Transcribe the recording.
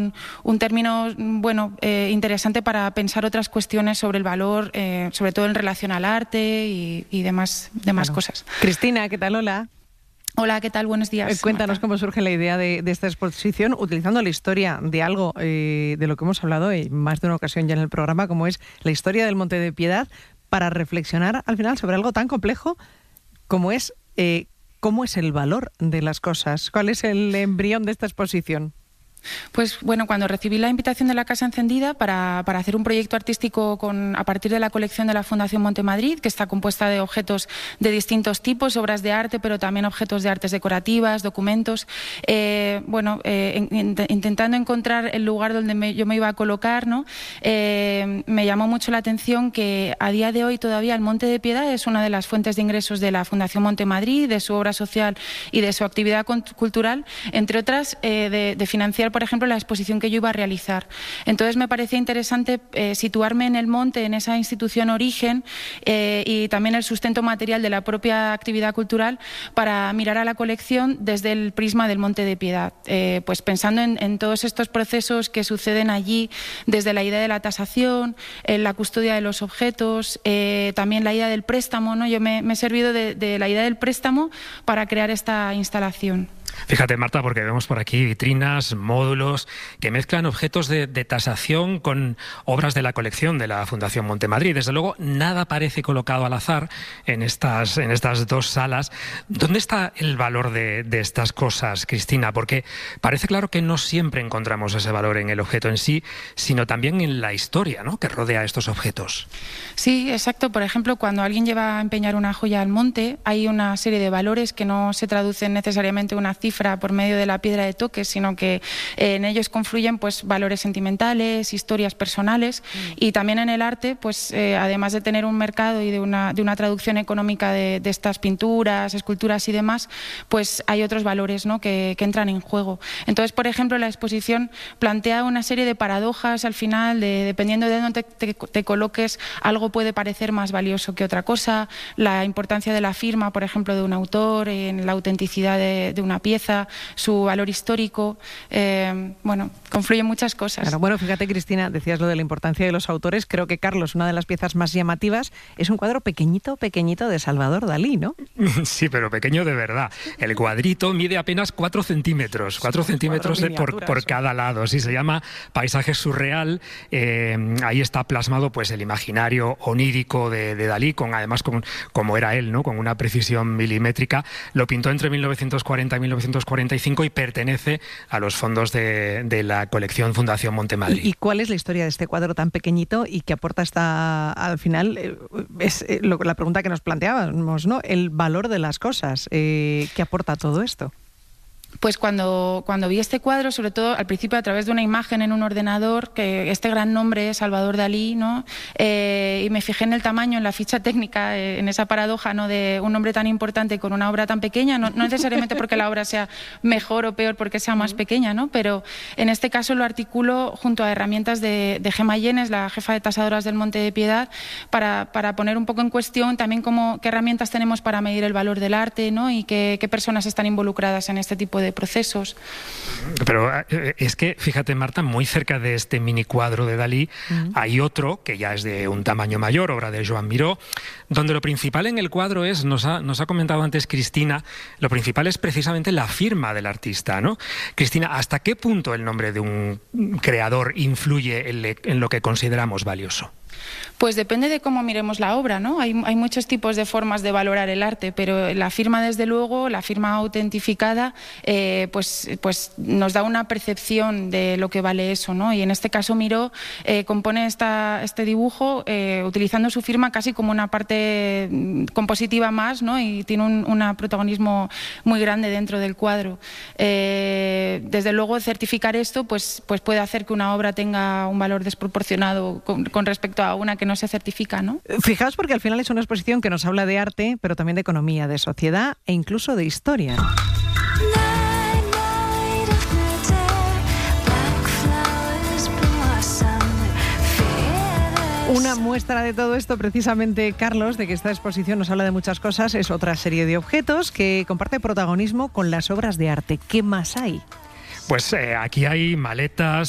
un término interesante para pensar otras cuestiones sobre el valor, sobre todo en relación al arte y demás cosas. Cristina, ¿qué tal? Hola. Hola, ¿qué tal? Buenos días. Cuéntanos Marta. cómo surge la idea de esta exposición, utilizando la historia de algo de lo que hemos hablado en más de una ocasión ya en el programa, como es la historia del Monte de Piedad, para reflexionar al final sobre algo tan complejo como es cómo es el valor de las cosas. ¿Cuál es el embrión de esta exposición? Pues bueno, cuando recibí la invitación de la Casa Encendida para hacer un proyecto artístico a partir de la colección de la Fundación Monte Madrid, que está compuesta de objetos de distintos tipos, obras de arte, pero también objetos de artes decorativas, documentos, intentando encontrar el lugar donde yo me iba a colocar, ¿no? Me llamó mucho la atención que a día de hoy todavía el Monte de Piedad es una de las fuentes de ingresos de la Fundación Monte Madrid, de su obra social y de su actividad cultural, entre otras de financiar, por ejemplo, la exposición que yo iba a realizar. Entonces me parecía interesante situarme en el monte, en esa institución origen y también el sustento material de la propia actividad cultural para mirar a la colección desde el prisma del Monte de Piedad, pues pensando en todos estos procesos que suceden allí, desde la idea de la tasación, la custodia de los objetos, también la idea del préstamo, ¿no? Yo me he servido de la idea del préstamo para crear esta instalación. Fíjate, Marta, porque vemos por aquí vitrinas, módulos que mezclan objetos de tasación con obras de la colección de la Fundación Monte Madrid. Desde luego, nada parece colocado al azar en estas dos salas. ¿Dónde está el valor de estas cosas, Cristina? Porque parece claro que no siempre encontramos ese valor en el objeto en sí, sino también en la historia, ¿no?, que rodea estos objetos. Sí, exacto. Por ejemplo, cuando alguien lleva a empeñar una joya al monte, hay una serie de valores que no se traducen necesariamente en una cifra por medio de la piedra de toque, sino que en ellos confluyen pues valores sentimentales, historias personales y también en el arte, pues además de tener un mercado y de una traducción económica de estas pinturas, esculturas y demás, pues hay otros valores, ¿no?, que entran en juego. Entonces, por ejemplo, la exposición plantea una serie de paradojas al final, dependiendo de dónde te coloques, algo puede parecer más valioso que otra cosa, la importancia de la firma, por ejemplo, de un autor, en la autenticidad de una pieza, su valor histórico, confluyen muchas cosas. Claro, bueno, fíjate, Cristina, decías lo de la importancia de los autores. Creo que, Carlos, una de las piezas más llamativas es un cuadro pequeñito de Salvador Dalí, ¿no? Sí, pero pequeño de verdad. El cuadrito mide apenas 4 centímetros, 4 centímetros por cada lado. Sí, se llama Paisaje surreal. Ahí está plasmado pues el imaginario onírico de Dalí, además como era él, ¿no?, con una precisión milimétrica. Lo pintó entre 1940 y 1945 y pertenece a los fondos de la colección Fundación Monte Madrid. ¿Y cuál es la historia de este cuadro tan pequeñito y que aporta al final? Es la pregunta que nos planteábamos, ¿no? El valor de las cosas. ¿Qué aporta todo esto? Pues cuando vi este cuadro, sobre todo al principio a través de una imagen en un ordenador, que este gran nombre es Salvador Dalí, ¿no?, y me fijé en el tamaño, en la ficha técnica, en esa paradoja, ¿no?, de un nombre tan importante con una obra tan pequeña, no necesariamente porque la obra sea mejor o peor porque sea más pequeña, ¿no?, pero en este caso lo articulo junto a herramientas de Gemma Llenes, la jefa de tasadoras del Monte de Piedad, para poner un poco en cuestión también qué herramientas tenemos para medir el valor del arte, ¿no?, y qué personas están involucradas en este tipo de procesos. Pero es que, fíjate, Marta, muy cerca de este mini cuadro de Dalí hay otro que ya es de un tamaño mayor, obra de Joan Miró, donde lo principal en el cuadro es, nos ha comentado antes Cristina, lo principal es precisamente la firma del artista, ¿no? Cristina, ¿hasta qué punto el nombre de un creador influye en lo que consideramos valioso? Pues depende de cómo miremos la obra, ¿no? Hay muchos tipos de formas de valorar el arte, pero la firma, desde luego, la firma autentificada, pues nos da una percepción de lo que vale eso, ¿no? Y en este caso Miró compone este dibujo utilizando su firma casi como una parte compositiva más, ¿no? Y tiene un protagonismo muy grande dentro del cuadro. Desde luego, certificar esto pues puede hacer que una obra tenga un valor desproporcionado con respecto a una que no se certifica, ¿no? Fijaos, porque al final es una exposición que nos habla de arte, pero también de economía, de sociedad e incluso de historia. Una muestra de todo esto, precisamente, Carlos, de que esta exposición nos habla de muchas cosas, es otra serie de objetos que comparte protagonismo con las obras de arte. ¿Qué más hay? Pues aquí hay maletas,